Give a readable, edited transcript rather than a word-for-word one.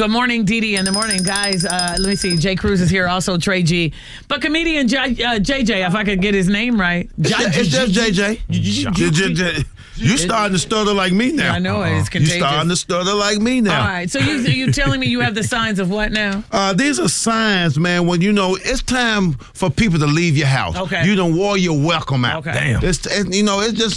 Good morning, Dee in the morning, guys. Let me see. Jay Cruz is here, also Trey G. But comedian JJ, if I could get his name right. It's just JJ. You starting to stutter like me now. Yeah, I know it's contagious. You starting to stutter like me now. All right. So you telling me you have the signs of what now? These are signs, man, when it's time for people to leave your house. Okay. You done wore your welcome out. Okay. Damn. It's just